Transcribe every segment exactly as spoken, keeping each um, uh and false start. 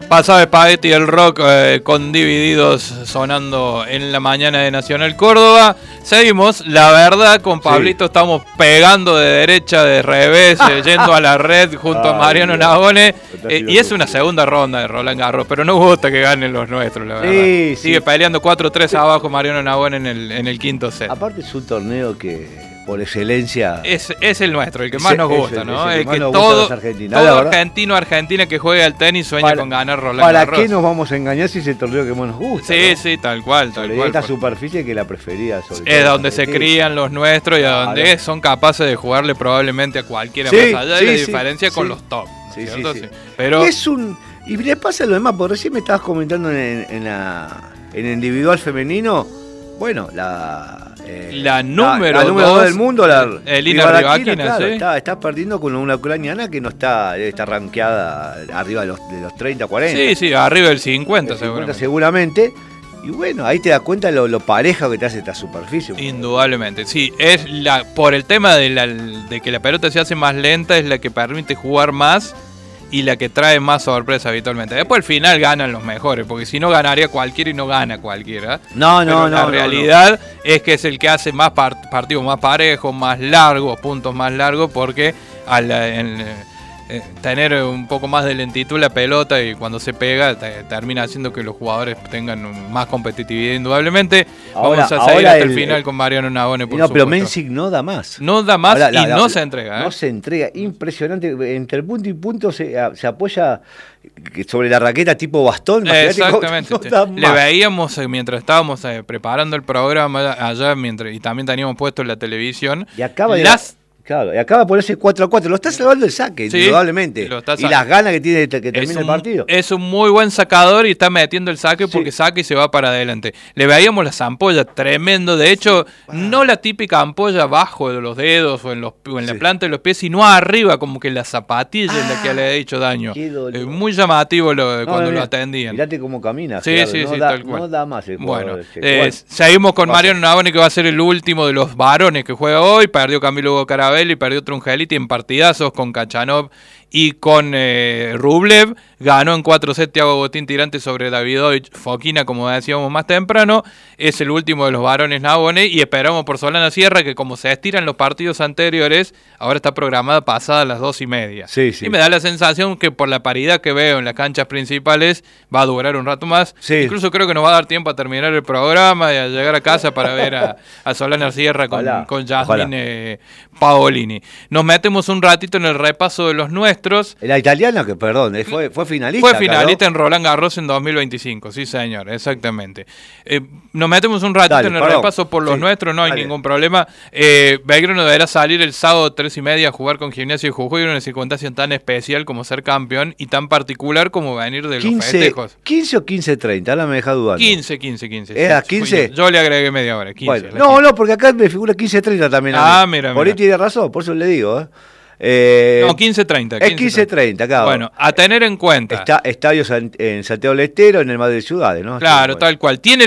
Pasaba Spaghetti el rock eh, con divididos sonando en la mañana de Nacional Córdoba. Seguimos, la verdad, con Pablito sí. Estamos pegando de derecha, de revés, eh, yendo a la red junto Ay, a Mariano Dios. Navone. Eh, y es una segunda ronda de Roland Garros, pero nos gusta que ganen los nuestros, la verdad. Sí, Sigue sí. peleando cuatro tres abajo Mariano Navone en el, en el quinto set. Aparte es un torneo que... por excelencia. Es, es el nuestro, el que más es, nos gusta, es, ¿no? Es el, el que todo, todo argentino, argentina que juegue al tenis sueña para, con ganar Roland ¿Para Garros. qué nos vamos a engañar si es el torneo que más nos gusta? Sí, ¿no? sí, tal cual, tal sobre cual. Esta por... superficie que la preferida. Sobre es donde se crían los nuestros y a donde claro. son capaces de jugarle probablemente a cualquiera sí, más allá sí, de la sí, diferencia sí, con sí. los top. Sí, sí, sí. sí. Pero es un... Y le pasa lo demás, porque recién me estabas comentando en, en, la, en el individual femenino, bueno, la... Eh, la número dos del mundo, la Elina Rybakina, claro, ¿sí? está, está perdiendo con una ucraniana que no está, está rankeada arriba de los, de los treinta, cuarenta. Sí, sí, arriba del cincuenta, del cincuenta seguramente. seguramente. Y bueno, ahí te das cuenta lo, lo pareja que te hace esta superficie. Indudablemente, sí. Es la por el tema de, la, de que la pelota se hace más lenta, es la que permite jugar más y la que trae más sorpresa habitualmente. Después al final ganan los mejores, porque si no ganaría cualquiera y no gana cualquiera. No, no, Pero no. La no, realidad no. es que es el que hace más part- partidos más parejos, más largos, puntos más largos, porque al en, eh, tener un poco más de lentitud la pelota y cuando se pega te, termina haciendo que los jugadores tengan más competitividad indudablemente. Ahora, Vamos a seguir ahora hasta el, el final con Mariano Navone, por no, supuesto. Pero Mensik no da más. No da más ahora, la, y la, no la, se entrega. ¿eh? No se entrega, impresionante. Entre punto y punto se, se apoya sobre la raqueta tipo bastón. Exactamente. No da Le veíamos eh, mientras estábamos eh, preparando el programa allá mientras y también teníamos puesto en la televisión. Y acaba de... Las Claro, y acaba de ponerse cuatro a cuatro. Lo está salvando el saque, sí, indudablemente. Lo está y las ganas que tiene de que termine un, el partido. Es un muy buen sacador y está metiendo el saque porque sí. saca y se va para adelante. Le veíamos las ampollas, tremendo. De hecho, ah. no la típica ampolla abajo de los dedos o en, los, o en sí. la planta de los pies, sino arriba, como que la zapatilla ah, es la que le ha hecho daño. Eh, muy llamativo lo, no, cuando mira, lo atendían. Mirate cómo camina. Sí, claro, sí, no sí, da, tal cual. No da más el jugador. Bueno, eh, seguimos con Mariano Navone, que va a ser el último de los varones que juega hoy. Perdió Camilo Hugo Carabelli, perdió Trungel en partidazos con Kachanov y con eh, Rublev. Ganó en cuatro sets Thiago Botín Tirante sobre Davidovich Fokina, como decíamos más temprano. Es el último de los varones Navone y esperamos por Solana Sierra, que como se estiran los partidos anteriores, ahora está programada pasada a las dos y media. Sí, sí. Y me da la sensación que por la paridad que veo en las canchas principales va a durar un rato más. Sí. Incluso creo que nos va a dar tiempo a terminar el programa y a llegar a casa para ver a, a Solana Sierra con, con Jasmine eh, Paolini. Nos metemos un ratito en el repaso de los nuestros. La italiana, que perdón, fue, fue finalista. Fue finalista claro. en Roland Garros en dos mil veinticinco, sí señor, exactamente. Eh, nos metemos un ratito Dale, en el perdón. repaso por los sí. nuestros, no hay Dale. ningún problema. Eh, Belgrano deberá salir el sábado tres y media a jugar con Gimnasia y Jujuy en una circunstancia tan especial como ser campeón y tan particular como venir de quince, los festejos. ¿quince o quince treinta? Ahora me deja dudando. quince, quince, quince. ¿Era quince? Yo le agregué media hora, quince. Bueno, no, quince. no, porque acá me figura quince treinta también. Ah, mira, Por mira. ahí tiene razón, por eso le digo, ¿eh? Eh, no, quince treinta. Es quince treinta, claro. Bueno, a tener en cuenta. Está estadios en Santiago del Estero, en el Madrid Ciudades, ¿no? Claro, bueno. tal cual. Tiene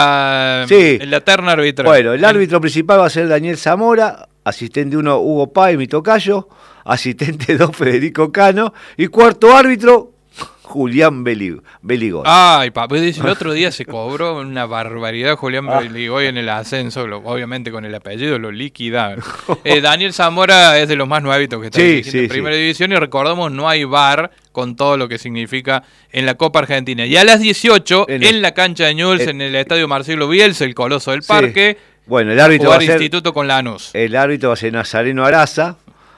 la, sí. la terna arbitral. Bueno, el árbitro principal va a ser Daniel Zamora, asistente uno Hugo Páez, mi tocayo, asistente dos Federico Cano y cuarto árbitro Julián Beligoy. Ay, papá, el otro día se cobró una barbaridad Julián ah. Beligoy en el ascenso, lo, obviamente con el apellido lo liquidaron. eh, Daniel Zamora es de los más nuevitos que está sí, sí, sí, en primera sí. división y recordamos no hay V A R con todo lo que significa en la Copa Argentina. Y a las dieciocho en, el, en la cancha de Newell's, en el estadio Marcelo Bielsa, el Coloso del Parque, sí. bueno, el árbitro va a ser Instituto con Lanús. El árbitro va a ser Nazareno Araza.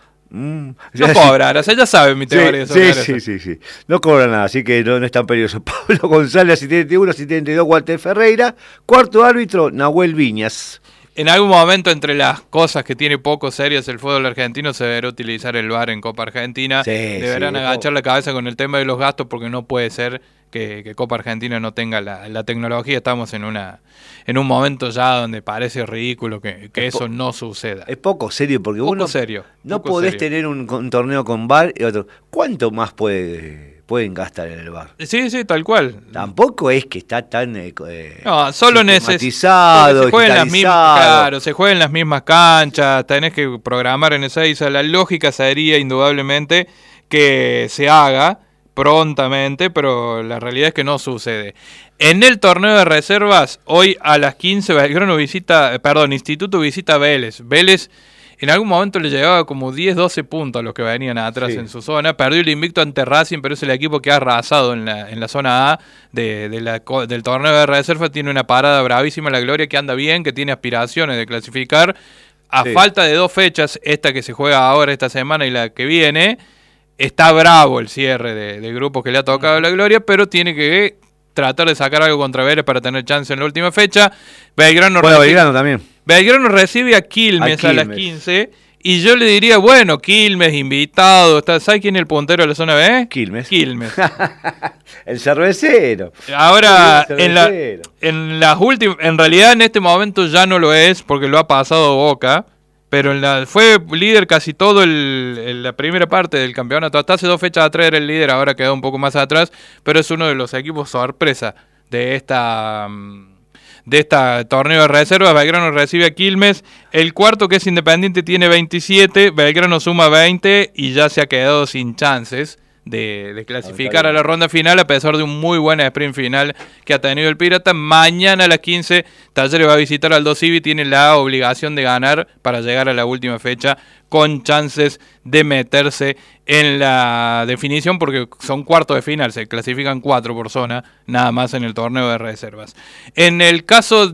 Mm, no cobra, o sea, ya saben mi teoría. Sí, sí, sí, sí, sí. No cobra nada, así que no, no es tan peligroso. Pablo González, asistente uno, asistente dos, Walter Ferreira. Cuarto árbitro, Nahuel Viñas. En algún momento, entre las cosas que tiene poco serias el fútbol argentino, se deberá utilizar el V A R en Copa Argentina. Sí, Deberán sí, agachar no. la cabeza con el tema de los gastos, porque no puede ser que, que Copa Argentina no tenga la, la tecnología. Estamos en una en un momento ya donde parece ridículo que, que eso no suceda. Es poco serio, porque poco uno serio, no poco podés serio. tener un, un torneo con V A R y otro. ¿Cuánto más puede, pueden gastar en el V A R? Sí, sí, tal cual. Tampoco es que está tan eh, no, solo sistematizado, se juega en las mismas, claro, se juega en las mismas canchas, tenés que programar en esa isla. La lógica sería indudablemente que se haga, prontamente, pero la realidad es que no sucede. En el torneo de reservas, hoy a las quince, Belgrano visita, perdón, Instituto visita Vélez. Vélez en algún momento le llevaba como diez, doce puntos a los que venían atrás sí. en su zona. Perdió el invicto ante Racing, pero es el equipo que ha arrasado en la, en la zona A de, de la, del torneo de reserva. Tiene una parada bravísima, la Gloria, que anda bien, que tiene aspiraciones de clasificar. A sí. falta de dos fechas, esta que se juega ahora esta semana y la que viene, está bravo el cierre de, de grupos que le ha tocado a la Gloria, pero tiene que tratar de sacar algo contra Vélez para tener chance en la última fecha. Belgrano, bueno, recibe, Belgrano también. Belgrano recibe a Quilmes, a Quilmes a las quince, y yo le diría, bueno, Quilmes, invitado, está, ¿sabe quién es el puntero de la zona B? Quilmes. Quilmes. El cervecero. Ahora, el cervecero. En, la, en las últimas, en realidad en este momento ya no lo es, porque lo ha pasado Boca, pero en la, fue líder casi todo el, en la primera parte del campeonato. Hasta hace dos fechas atrás era el líder, ahora quedó un poco más atrás, pero es uno de los equipos sorpresa de esta de este torneo de reserva. Belgrano recibe a Quilmes. El cuarto, que es Independiente, tiene veintisiete. Belgrano suma veinte y ya se ha quedado sin chances de, de clasificar a la ronda final, a pesar de un muy buen sprint final que ha tenido el Pirata. Mañana a las quince, Talleres va a visitar al Aldosivi y tiene la obligación de ganar para llegar a la última fecha con chances de meterse en la definición, porque son cuartos de final, se clasifican cuatro por zona, nada más en el torneo de reservas. En el caso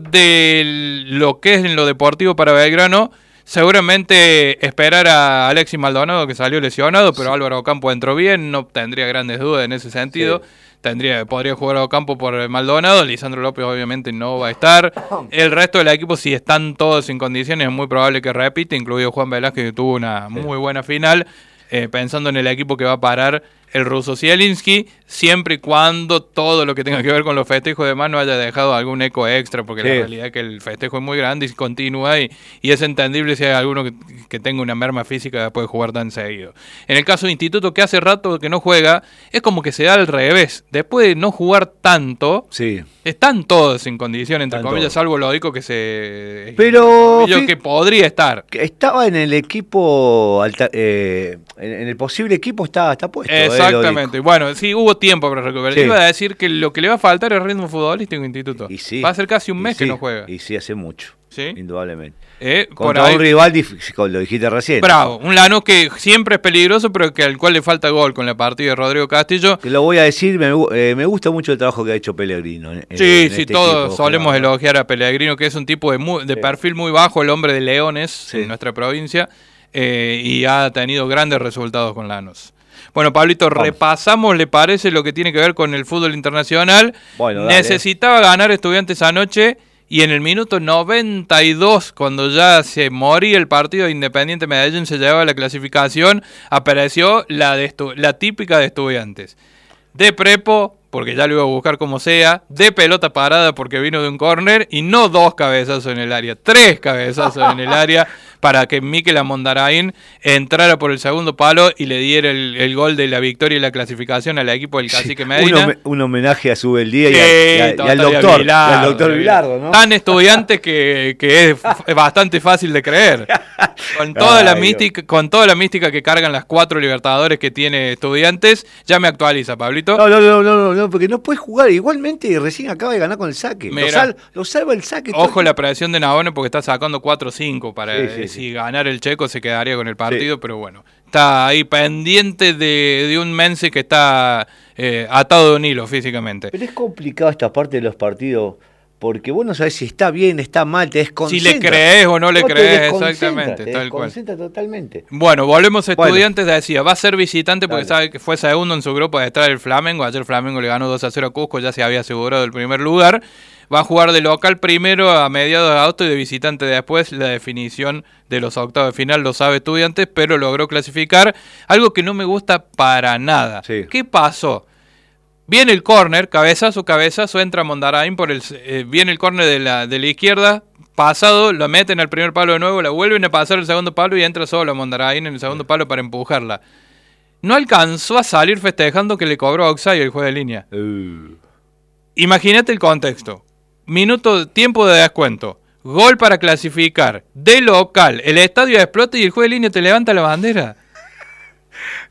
de lo que es en lo deportivo para Belgrano, seguramente esperar a Alexis Maldonado, que salió lesionado, pero sí. Álvaro Ocampo entró bien, no tendría grandes dudas en ese sentido. Sí. Tendría, podría jugar a Ocampo por Maldonado. Lisandro López obviamente no va a estar. El resto del equipo, si están todos en condiciones, es muy probable que repite, incluido Juan Velázquez, que tuvo una sí. muy buena final. Eh, pensando en el equipo que va a parar el ruso Zielinski, siempre y cuando todo lo que tenga que ver con los festejos de más no haya dejado algún eco extra, porque sí. la realidad es que el festejo es muy grande y continúa, y, y es entendible si hay alguno que, que tenga una merma física después de jugar tan seguido. En el caso de Instituto, que hace rato que no juega, es como que se da al revés. Después de no jugar tanto, sí. están todos en condición, entre están comillas, todos. Salvo Lódico, que se pero yo que podría estar. Estaba en el equipo, alta, eh, en, en el posible equipo está, está puesto. Exactamente. Eh, bueno, sí, hubo tiempo para recuperar. Sí. Iba a decir que lo que le va a faltar es ritmo futbolístico, Instituto. Y sí. Va a ser casi un mes y que sí. no juega. Y sí, hace mucho. Sí. Indudablemente. Eh, Contra un rival difícil, lo dijiste recién. Bravo, un Lanús que siempre es peligroso, pero que al cual le falta gol con la partida de Rodrigo Castillo. Te lo voy a decir, me, eh, me gusta mucho el trabajo que ha hecho Pellegrino. En, sí, en sí, este todos equipo, solemos claro. elogiar a Pellegrino, que es un tipo de, muy, de sí. perfil muy bajo, el hombre de Leones sí. en nuestra provincia, eh, y ha tenido grandes resultados con Lanús. Bueno, Pablito, Vamos. repasamos, ¿le parece lo que tiene que ver con el fútbol internacional? Bueno, necesitaba ganar Estudiantes anoche, y en el minuto noventa y dos, cuando ya se moría el partido de Independiente Medellín, se llevaba la clasificación, apareció la, de estu- la típica de Estudiantes. De Prepo, porque ya lo iba a buscar como sea, de pelota parada porque vino de un córner, y no dos cabezazos en el área, tres cabezazos en el área, para que Mikel Amondarain entrara por el segundo palo y le diera el, el gol de la victoria y la clasificación al equipo del Cacique sí, Medina. Un, un homenaje a Subeldía y, sí, y, a, y al doctor Bilardo, y al doctor Bilardo, ¿no? Tan estudiante que, que es, es bastante fácil de creer. Con toda, Ay, la mística, con toda la mística que cargan las cuatro Libertadores que tiene Estudiantes, ya me actualiza, Pablito. No, no, no, no, no, porque no puedes jugar. Igualmente recién acaba de ganar con el saque. Mira, lo, sal, lo salva el saque. Ojo todo. La presión de Navone, porque está sacando cuatro o cinco para sí, sí, si sí. ganar el checo se quedaría con el partido, sí. pero bueno, está ahí pendiente de, de un Mense que está eh, atado de un hilo físicamente. Pero es complicado esta parte de los partidos, porque vos no sabés si está bien, está mal, te desconcentra. Si le crees o no le no crees, exactamente. Te tal cual. totalmente. Bueno, volvemos a Estudiantes, bueno. decía, va a ser visitante porque Dale. sabe que fue segundo en su grupo de estar el Flamengo. Ayer Flamengo le ganó dos a cero a Cusco, ya se había asegurado el primer lugar. Va a jugar de local primero a mediados de agosto y de visitante después. La definición de los octavos de final lo sabe Estudiantes, pero logró clasificar. Algo que no me gusta para nada. Sí. ¿Qué pasó? Viene el córner, cabezazo, cabezazo, entra Mondarain por el, eh, viene el córner de la, de la izquierda, pasado, lo meten al primer palo de nuevo, la vuelven a pasar el segundo palo y entra solo Mondarain en el segundo palo para empujarla. No alcanzó a salir festejando que le cobró offside el juez de línea. Uh. Imagínate el contexto. Minuto, tiempo de descuento. Gol para clasificar. De local. El estadio explota y el juez de línea te levanta la bandera.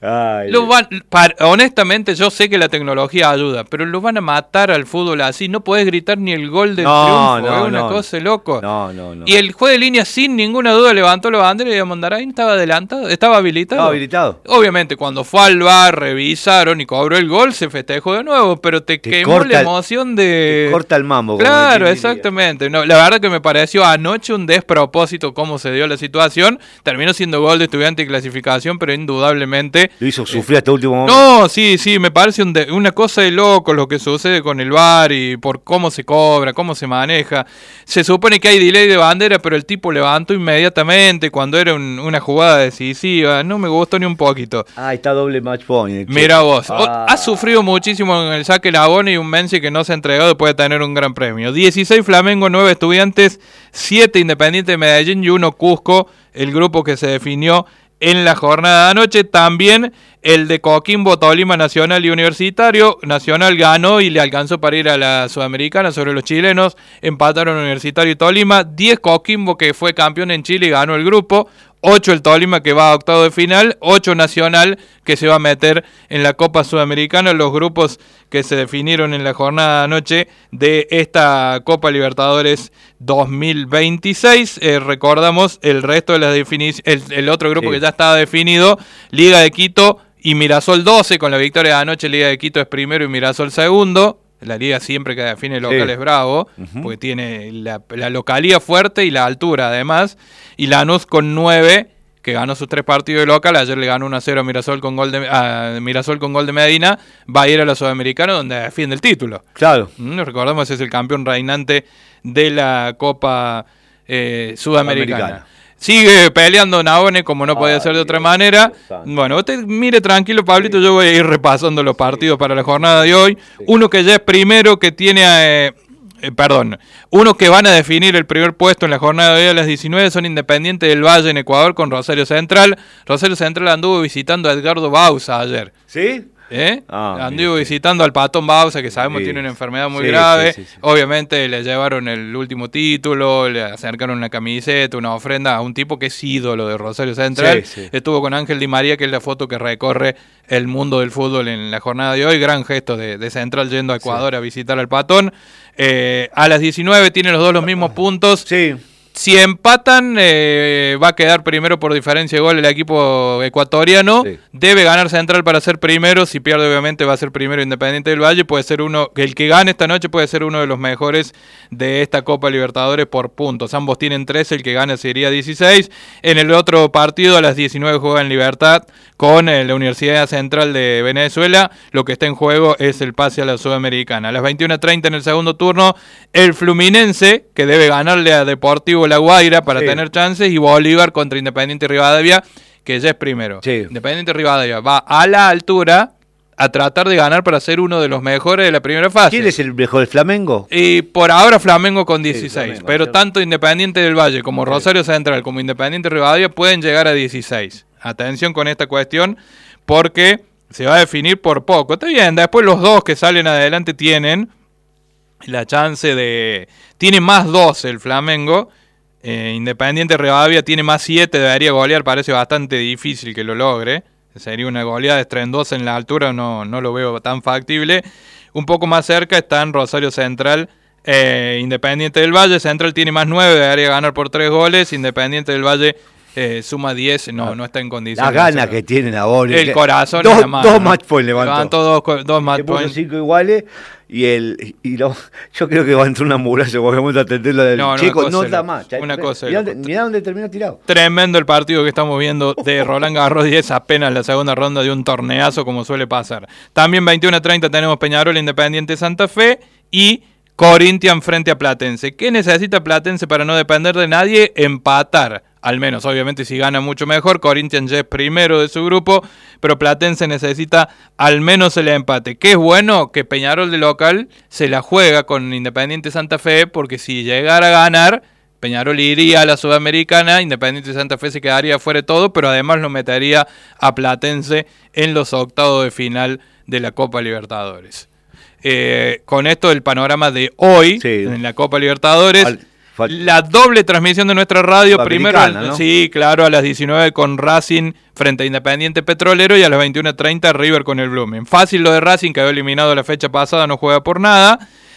Ay, Lo van, para, honestamente, yo sé que la tecnología ayuda, pero lo van a matar al fútbol así. No podés gritar ni el gol del no, triunfo, no, es una no, cosa de loco. No, no, no. Y el juez de línea, sin ninguna duda, levantó la bandera y Mondarain estaba adelantado, estaba habilitado. Estaba habilitado. Obviamente, cuando fue al V A R, revisaron y cobró el gol, se festejó de nuevo, pero te, te quemó la emoción de... Te corta el mambo. Claro, exactamente. No, la verdad que me pareció anoche un despropósito cómo se dio la situación. Terminó siendo gol de Estudiante y clasificación, pero indudablemente... Lo hizo sufrir hasta el último momento. No, sí, sí, me parece un de, una cosa de loco lo que sucede con el V A R y por cómo se cobra, cómo se maneja. Se supone que hay delay de bandera, pero el tipo levantó inmediatamente cuando era un, una jugada decisiva. No me gustó ni un poquito. Ah, está doble match point. Mira vos, ah. ha sufrido muchísimo en el saque Labone y un Menzi que no se ha entregado después de tener un gran premio. dieciséis Flamengo, nueve Estudiantes, siete Independiente de Medellín y uno Cusco, el grupo que se definió en la jornada de anoche. También el de Coquimbo, Tolima, Nacional y Universitario. Nacional ganó y le alcanzó para ir a la Sudamericana sobre los chilenos. Empataron Universitario y Tolima. diez Coquimbo, que fue campeón en Chile y ganó el grupo. ocho el Tolima, que va a octavo de final. ocho Nacional, que se va a meter en la Copa Sudamericana. Los grupos que se definieron en la jornada de anoche de esta Copa Libertadores dos mil veintiséis. Eh, recordamos el resto de las definiciones. El, el otro grupo sí. que ya estaba definido. Liga de Quito y Mirasol doce. Con la victoria de anoche, Liga de Quito es primero y Mirasol segundo. La liga siempre que define local sí. es bravo, uh-huh. porque tiene la, la localía fuerte y la altura además. Y Lanús con nueve, que ganó sus tres partidos de local. Ayer le ganó uno a cero a Mirasol con gol de, a Mirasol con gol de Medina. Va a ir a la Sudamericana donde defiende el título. Claro. Mm, recordemos, es el campeón reinante de la Copa eh, Sudamericana. Sudamericana. Sigue peleando Nahone como no podía ah, ser de otra Dios, manera. Dios bueno, usted mire tranquilo, Pablito, sí. yo voy a ir repasando los partidos sí. para la jornada de hoy. Sí. Uno que ya es primero, que tiene... Eh, eh, perdón, uno que van a definir el primer puesto en la jornada de hoy a las diecinueve son Independiente del Valle en Ecuador con Rosario Central. Rosario Central anduvo visitando a Edgardo Bauza ayer. ¿Sí? ¿Eh? Ah, Anduvo visitando al Patón Bauza, que sabemos sí. tiene una enfermedad muy sí, grave. Sí, sí, sí. Obviamente le llevaron el último título, le acercaron una camiseta, una ofrenda a un tipo que es ídolo de Rosario Central. Sí, sí. Estuvo con Ángel Di María, que es la foto que recorre el mundo del fútbol en la jornada de hoy. Gran gesto de, de Central yendo a Ecuador sí. a visitar al Patón. Eh, a las diecinueve tienen los dos los mismos puntos. Sí. Si empatan, eh, va a quedar primero por diferencia de gol el equipo ecuatoriano. Sí. Debe ganar Central para ser primero. Si pierde, obviamente, va a ser primero Independiente del Valle. Puede ser uno, el que gane esta noche puede ser uno de los mejores de esta Copa Libertadores por puntos. Ambos tienen trece, el que gane sería dieciséis. En el otro partido, a las diecinueve, juega en Libertad con eh, la Universidad Central de Venezuela. Lo que está en juego es el pase a la Sudamericana. A las veintiuna treinta en el segundo turno, el Fluminense, que debe ganarle a Deportivo La Guaira para sí. tener chances, y Bolívar contra Independiente Rivadavia, que ya es primero. Sí. Independiente Rivadavia va a la altura a tratar de ganar para ser uno de los mejores de la primera fase. ¿Quién es el mejor, el Flamengo? Y por ahora Flamengo con dieciséis, sí, Flamengo, pero ¿sí? tanto Independiente del Valle como Rosario Central como Independiente Rivadavia pueden llegar a dieciséis. Atención con esta cuestión, porque se va a definir por poco. Está bien, después los dos que salen adelante tienen la chance de... Tiene más dos el Flamengo. Eh, Independiente Rivadavia tiene más siete, debería golear, parece bastante difícil que lo logre. Sería una goleada estrendosa en la altura, no, no lo veo tan factible. Un poco más cerca están Rosario Central, eh, Independiente del Valle. Central tiene más nueve, debería ganar por tres goles. Independiente del Valle eh, suma diez, no, no está en condiciones. La gana que tienen ahora. El corazón dos, en la mano. Dos match points levantó. Levantó dos, dos match points. cinco iguales. Y el y lo, yo creo que va a entrar una muralla, vamos a atenderlo del no, no, chico, no está más. Una cosa. Mirá, mirá dónde terminó tirado. Tremendo el partido que estamos viendo de Roland Garros, y es apenas la segunda ronda de un torneazo como suele pasar. También veintiuna treinta tenemos Peñarol, Independiente Santa Fe y Corinthians frente a Platense. ¿Qué necesita Platense para no depender de nadie? Empatar. Al menos, obviamente, si gana mucho mejor. Corinthians ya es primero de su grupo, pero Platense necesita al menos el empate. ¿Qué es bueno? Que Peñarol de local se la juega con Independiente Santa Fe, porque si llegara a ganar, Peñarol iría a la Sudamericana, Independiente Santa Fe se quedaría fuera de todo, pero además lo metería a Platense en los octavos de final de la Copa Libertadores. Eh, con esto el panorama de hoy sí. en la Copa Libertadores. Al... La doble transmisión de nuestra radio, primero, ¿no? Sí, claro, a las diecinueve con Racing frente a Independiente Petrolero y a las veintiuna treinta River con el Blooming. Fácil lo de Racing, que había eliminado la fecha pasada, no juega por nada.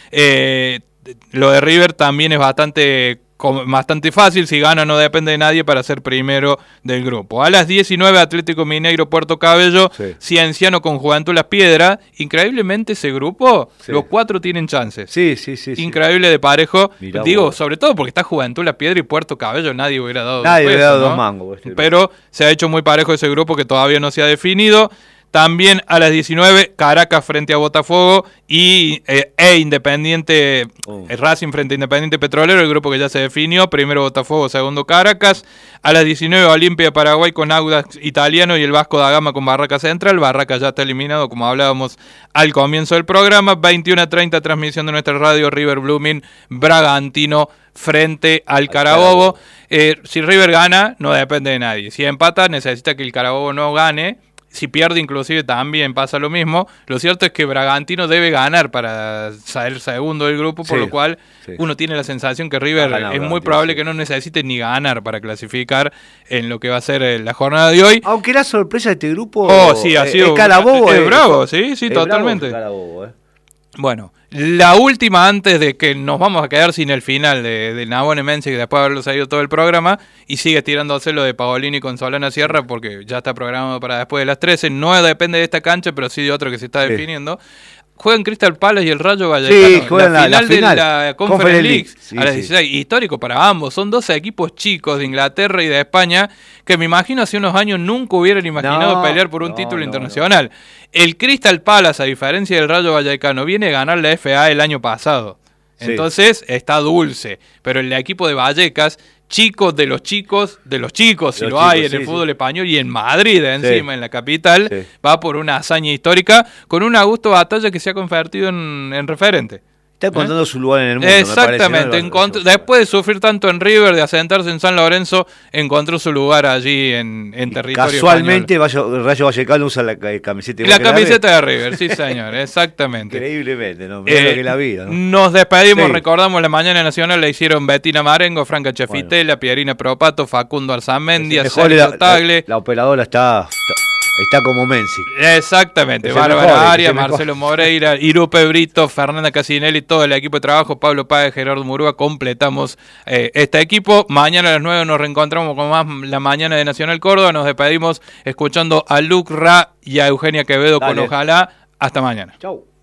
Eh, lo de River también es bastante... bastante fácil, si gana no depende de nadie para ser primero del grupo. A las diecinueve Atlético Mineiro, Puerto Cabello, sí. Cienciano con Juventud Las Piedras. Increíblemente ese grupo, sí. Los cuatro tienen chances. Sí, sí, sí. Increíble sí. De parejo. Mirá Digo, vos. Sobre todo porque está Juventud Las Piedras y Puerto Cabello, nadie hubiera dado nadie dos hubiera pesos, dado ¿no? dos mangos. Este Pero se ha hecho muy parejo ese grupo que todavía no se ha definido. También a las diecinueve, Caracas frente a Botafogo y eh, e Independiente, oh. eh, Racing frente a Independiente Petrolero, el grupo que ya se definió, primero Botafogo, segundo Caracas. A las diecinueve, Olimpia de Paraguay con Audax Italiano y el Vasco da Gama con Barraca Central. Barraca ya está eliminado, como hablábamos al comienzo del programa. veintiuna treinta, transmisión de nuestra radio, River Blooming, Bragantino frente al, al Carabobo. Carabobo. Eh, si River gana, no depende de nadie. Si empata, necesita que el Carabobo no gane. Si pierde inclusive también pasa lo mismo. Lo cierto es que Bragantino debe ganar para ser segundo del grupo, por sí, lo cual sí. Uno tiene la sensación que River ganar, es muy probable sí. Que no necesite ni ganar para clasificar en lo que va a ser la jornada de hoy. Aunque la sorpresa de este grupo oh, sí, ha sido, es Carabobo. Es, es bravo, sí, sí, es totalmente. Bravo, Carabobo, eh. Bueno, la última antes de que nos vamos a quedar sin el final de, de Nabone Menzi, que después de haberlo salido todo el programa, y sigue tirándose lo de Paolini con Solana Sierra, porque ya está programado para después de las trece. No depende de esta cancha, pero sí de otro que se está sí. definiendo. Juegan Crystal Palace y el Rayo Vallecano. Sí, juegan la, la, la final de la Conference, Conference League, League. Sí, a las sí. dieciséis. Histórico para ambos. Son doce equipos chicos de Inglaterra y de España que me imagino hace unos años nunca hubieran imaginado no, pelear por un no, título no, internacional. No. El Crystal Palace, a diferencia del Rayo Vallecano, viene a ganar la F A el año pasado. Sí. Entonces está dulce. Pero el equipo de Vallecas, chicos de los chicos de los chicos, si lo chicos, hay en sí, el fútbol sí. español y en Madrid encima, sí. en la capital, sí. va por una hazaña histórica con un Augusto Batalla que se ha convertido en, en referente. Está encontrando ¿Eh? su lugar en el mundo. Exactamente. Me parece, ¿no? Encontr- después de sufrir tanto en River, de asentarse en San Lorenzo, encontró su lugar allí en, en territorio casualmente, español. Rayo Vallecano usa la camiseta de La camiseta de River, sí señor, exactamente. Increíblemente, ¿no? Mirá Eh, lo que la vida, ¿no? Nos despedimos, sí. recordamos la mañana nacional, la hicieron Betina Marengo, Franca Chefitela, bueno. Pierina Propato, Facundo Arzamendia, Sergio Tagle. La, la operadora está... está... Está como Menzi. Exactamente. Bárbara Arias, Marcelo Moreira, Irupe Brito, Fernanda Casinelli, todo el equipo de trabajo, Pablo Páez, Gerardo Murúa, completamos eh, este equipo. Mañana a las nueve nos reencontramos con más La Mañana de Nacional Córdoba. Nos despedimos escuchando a Luc Ra y a Eugenia Quevedo. Dale. Con Ojalá. Hasta mañana. Chau.